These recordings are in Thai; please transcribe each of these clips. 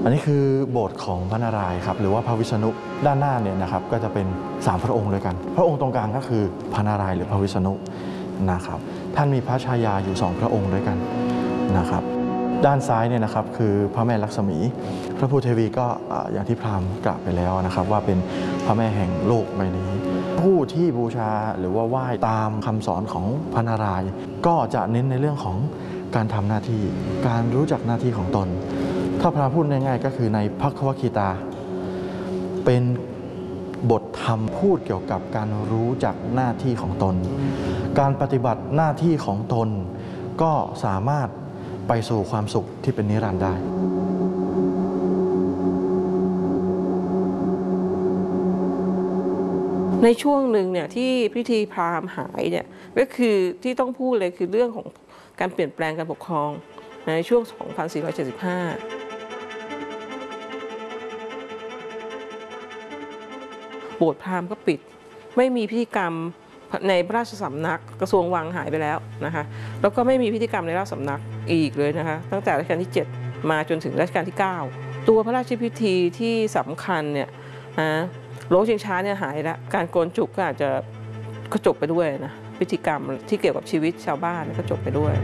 อันนี้คือโบสถ์ของพระนารายณ์ครับหรือว่าพระวิษณุด้านหน้าเนี่ยนะครับก็จะเป็น3พระองค์ด้วยกันพระองค์ตรงกลางก็คือพระนารายณ์หรือพระวิษณุนะครับท่านมีพระชายาอยู่2พระองค์ด้วยกันนะครับด้านซ้ายเนี่ยนะครับคือพระแม่ลักษมีพระภูเทวีก็อย่างที่พราหมณ์กล่าวไปแล้วนะครับว่าเป็นพระแม่แห่งโลกใบนี้ผู้ที่บูชาหรือว่าไหว้ตามคำสอนของพระนารายณ์ก็จะเน้นในเรื่องของการทำหน้าที่การรู้จักหน้าที่ของตนถ้าพระพูดง่ายๆก็คือในภัควคีตาเป็นบทธรรมพูดเกี่ยวกับการรู้จักหน้าที่ของตนการปฏิบัติหน้าที่ของตนก็สามารถไปสู่ความสุขที่เป็นนิรันดร์ได้ในช่วงหนึ่งเนี่ยที่พิธีพราหมณ์หายเนี่ยก็คือที่ต้องพูดเลยคือเรื่องของการเปลี่ยนแปลงการปกครองในช่วง 2475 โบสถ์พราหมณ์ก็ปิดไม่มีพิธีกรรมในพระราชสำนักกระทรวงวังหายไปแล้วนะคะแล้วก็ไม่มีพิธีกรรมในราชสำนักอีกเลยนะคะตั้งแต่รัชกาลที่7มาจนถึงรัชกาลที่9ตัวพระราชพิธีที่สำคัญเนี่ยโลชิงช้าเนี่ยหายแล้วการโกนจุกก็อาจจะก็จบไปด้วยนะพิธีกรรมที่เกี่ยวกับชีวิตชาวบ้านก็จบไปด้วย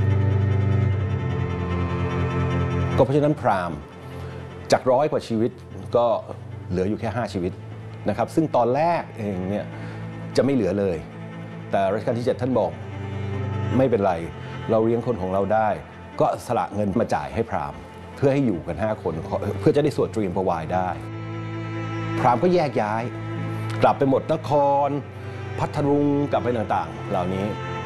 ก็เพราะฉะนั้นพราหมณ์จาก100 กว่าชีวิตก็เหลืออยู่แค่5 ชีวิตนะครับซึ่งตอนแรกเองเนี่ยจะไม่เหลือเลยแต่รัชกาลที่7ท่านบอกไม่เป็นไรเราเลี้ยงคนของเราได้ก็สละเงินมาจ่ายให้พราหมณ์เพื่อให้อยู่กัน5 คนเพื่อจะได้สวดตรีมประวายได้พราหมณ์ก็แยกย้ายกลับไปหมดนครพัทลุงกลับไปต่างๆเหล่านี้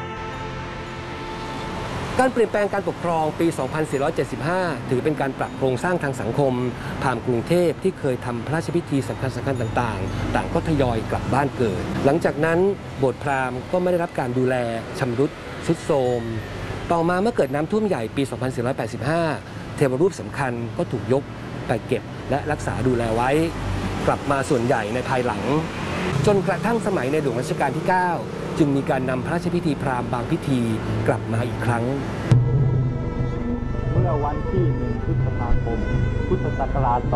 การเปลี่ยนแปลงการปกครองปี 2475 ถือเป็นการปรับโครงสร้างทางสังคมพราหมณ์กรุงเทพที่เคยทำพระราชพิธีสำคัญต่างๆต่างก็ทยอยกลับบ้านเกิดหลังจากนั้นโบสถ์พราหมณ์ก็ไม่ได้รับการดูแลชำรุดทรุดโทรมต่อมาเมื่อเกิดน้ำท่วมใหญ่ปี 2485 เทวรูปสำคัญก็ถูกยกไปเก็บและรักษาดูแลไว้กลับมาส่วนใหญ่ในภายหลังจนกระทั่งสมัยในหลวงรัชกาลที่ 9จึงมีการนำพระราชพิธีพราหมณ์บางพิธีกลับมาอีกครั้งเมื่อวันที่1 พฤษภาคม พุทธศักราช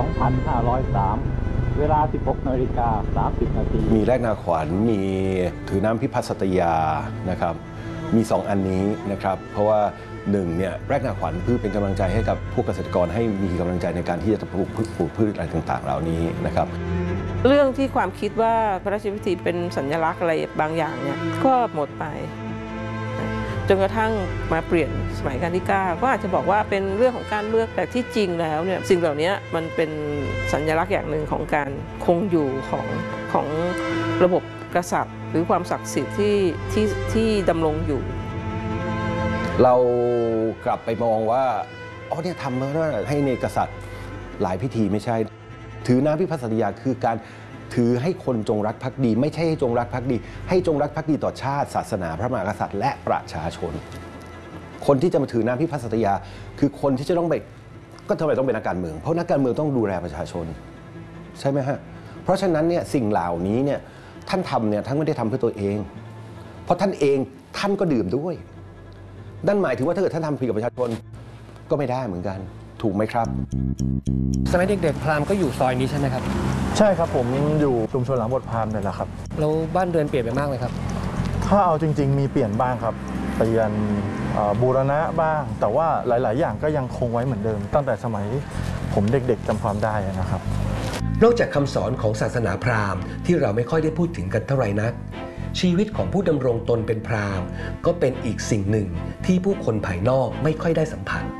2503 เวลา 16:30 น. มีแรกนาขวัญมีถือน้ำพิพัฒตยานะครับมี2 อันนี้นะครับเพราะว่า1เนี่ยแรกนาขวัญเพื่อเป็นกำลังใจให้กับผู้เกษตรกรให้มีกำลังใจในการที่จะปลูกพืชอะไรต่างๆเหล่านี้นะครับเรื่องที่ความคิดว่าพระราชพิธีเป็นสัญลักษณ์อะไรบางอย่างเนี่ยก็หมดไปจนกระทั่งมาเปลี่ยนสมัยรัชกาลที่ 9ก็อาจจะบอกว่าเป็นเรื่องของการเมืองแต่ที่จริงแล้วเนี่ยสิ่งเหล่านี้มันเป็นสัญลักษณ์อย่างหนึ่งของการคงอยู่ของระบบกษัตริย์หรือความศักดิ์สิทธิ์ที่ดำรงอยู่เรากลับไปมองว่าเนี่ยทำเพื่อให้ในกษัตริย์หลายพิธีไม่ใช่ถือน้ำพิพัฒตยาคือการถือให้คนจงรักภักดีไม่ใช่ให้จงรักภักดีให้จงรักภักดีต่อชาติศาสนาพระมหากษัตริย์และประชาชนคนที่จะมาถือน้ำพิพัฒตยาคือคนที่จะต้องไปก็ทำไมต้องเป็นนักการเมืองเพราะนักการเมืองต้องดูแลประชาชนใช่ไหมฮะเพราะฉะนั้นเนี่ยสิ่งเหล่านี้เนี่ยท่านทำเนี่ยท่านไม่ได้ทำเพื่อตัวเองเพราะท่านเองท่านก็ดื่มด้วยนั่นหมายถึงว่าถ้าเกิดท่านทำผิดกับประชาชนก็ไม่ได้เหมือนกันถูกไหมครับสมัยเด็กๆพราหมณ์ก็อยู่ซอยนี้ใช่ไหมครับใช่ครับผมอยู่ชุมชนหลังโบสถ์พราหมณ์นี่แหละครับแล้วบ้านเรือนเปลี่ยนไปมากไหมครับถ้าเอาจริงๆมีเปลี่ยนบ้างครับเปลี่ยนบูรณะบ้างแต่ว่าหลายๆอย่างก็ยังคงไว้เหมือนเดิมตั้งแต่สมัยผมเด็กๆจำความได้นะครับนอกจากคำสอนของศาสนาพราหมณ์ที่เราไม่ค่อยได้พูดถึงกันเท่าไหร่นักชีวิตของผู้ดำรงตนเป็นพราหมณ์ก็เป็นอีกสิ่งหนึ่งที่ผู้คนภายนอกไม่ค่อยได้สัมผัส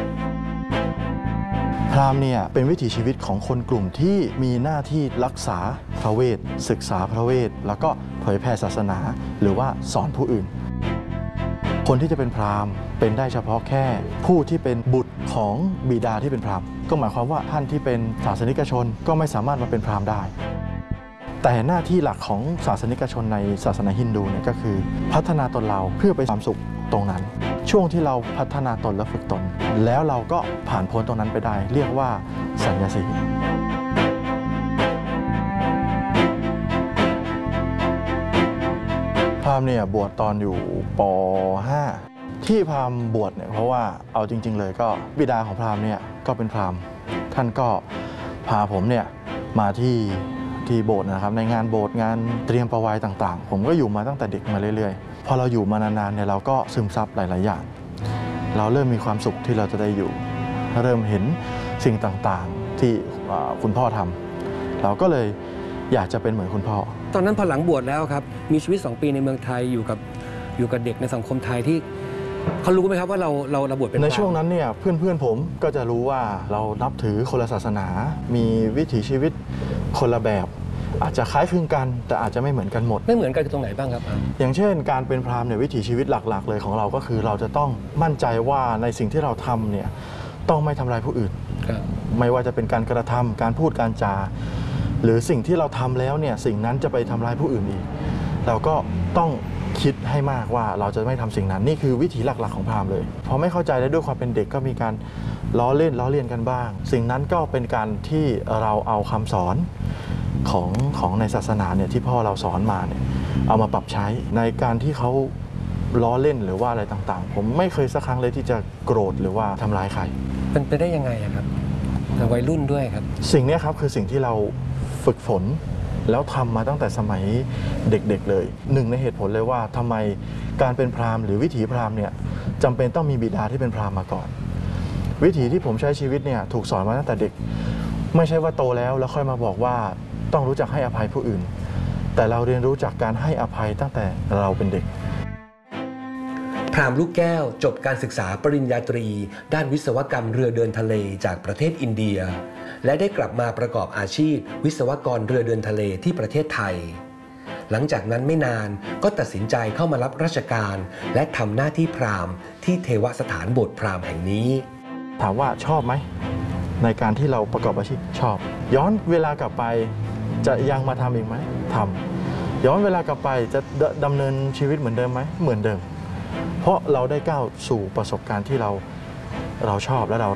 พราหมณ์เนี่ยเป็นวิถีชีวิตของคนกลุ่มที่มีหน้าที่รักษาพระเวทศึกษาพระเวทแล้วก็เผยแผ่ศาสนาหรือว่าสอนผู้อื่นคนที่จะเป็นพราหมณ์เป็นได้เฉพาะแค่ผู้ที่เป็นบุตรของบิดาที่เป็นพราหมณ์ก็หมายความว่าท่านที่เป็นศาสนิกชนก็ไม่สามารถมาเป็นพราหมณ์ได้แต่หน้าที่หลักของศาสนิกชนในศาสนาฮินดูเนี่ยก็คือพัฒนาตนเราเพื่อไปความสุขตรงนั้นช่วงที่เราพัฒนาตนและฝึกตนแล้วเราก็ผ่านพ้นตรงนั้นไปได้เรียกว่าสัญญาสีพราหมณ์เนี่ยบวชตอนอยู่ป .5 ที่พราหมณ์บวชเนี่ยเพราะว่าเอาจริงๆเลยก็บิดาของพราหมณ์เนี่ยก็เป็นพราหมณ์ท่านก็พาผมเนี่ยมาที่โบสถ์นะครับในงานโบสถ์งานเตรียมประวัยต่างๆผมก็อยู่มาตั้งแต่เด็กมาเรื่อยๆพอเราอยู่มานานๆเนี่ยเราก็ซึมซับหลายๆอย่างเราเริ่มมีความสุขที่เราจะได้อยู่เริ่มเห็นสิ่งต่างๆที่คุณพ่อทำเราก็เลยอยากจะเป็นเหมือนคุณพ่อตอนนั้นพอหลังบวชแล้วครับมีชีวิต2 ปีในเมืองไทยอยู่กับเด็กในสังคมไทยที่เขารู้ไหมครับว่าเราบวชเป็นในช่วงนั้นเนี่ยเพื่อนผมก็จะรู้ว่าเรานับถือคนละศาสนามีวิถีชีวิตคนละแบบอาจจะคล้ายคลึงกันแต่อาจจะไม่เหมือนกันหมดไม่เหมือนกันตรงไหนบ้างครับอย่างเช่นการเป็นพราหมณ์เนี่ยวิถีชีวิตหลักๆเลยของเราก็คือเราจะต้องมั่นใจว่าในสิ่งที่เราทำเนี่ยต้องไม่ทำลายผู้อื่นไม่ว่าจะเป็นการกระทำการพูดการจาหรือสิ่งที่เราทำแล้วเนี่ยสิ่งนั้นจะไปทำลายผู้อื่นอีกเราก็ต้องคิดให้มากว่าเราจะไม่ทำสิ่งนั้นนี่คือวิถีหลักๆของพราหมณ์เลยพอไม่เข้าใจและด้วยความเป็นเด็กก็มีการล้อเลียนกันบ้างสิ่งนั้นก็เป็นการที่เราเอาคำสอนของในศาสนาเนี่ยที่พ่อเราสอนมาเนี่ยเอามาปรับใช้ในการที่เขาล้อเล่นหรือว่าอะไรต่างๆผมไม่เคยสักครั้งเลยที่จะโกรธหรือว่าทำร้ายใครเป็นไปได้ยังไงครับวัยรุ่นด้วยครับสิ่งนี้ครับคือสิ่งที่เราฝึกฝนแล้วทำมาตั้งแต่สมัยเด็กๆเลยหนึ่งในเหตุผลเลยว่าทำไมการเป็นพราหมณ์หรือวิถีพราหมณ์เนี่ยจำเป็นต้องมีบิดาที่เป็นพราหมณ์มาก่อนวิถีที่ผมใช้ชีวิตเนี่ยถูกสอนมาตั้งแต่เด็กไม่ใช่ว่าโตแล้วค่อยมาบอกว่าต้องรู้จักให้อภัยผู้อื่นแต่เราเรียนรู้จากการให้อภัยตั้งแต่เราเป็นเด็กพราหมณ์ลูกแก้วจบการศึกษาปริญญาตรีด้านวิศวกรรมเรือเดินทะเลจากประเทศอินเดียและได้กลับมาประกอบอาชีพวิศวกรเรือเดินทะเลที่ประเทศไทยหลังจากนั้นไม่นานก็ตัดสินใจเข้ามารับราชการและทำหน้าที่พราหมณ์ที่เทวสถานโบสถ์พราหมณ์แห่งนี้ถามว่าชอบไหมในการที่เราประกอบอาชีพชอบย้อนเวลากลับไปจะยังมาทำอีกไหมทำย้อนเวลากลับไปจะดำเนินชีวิตเหมือนเดิมไหมเหมือนเดิมเพราะเราได้ก้าวสู่ประสบการณ์ที่เราชอบและเรา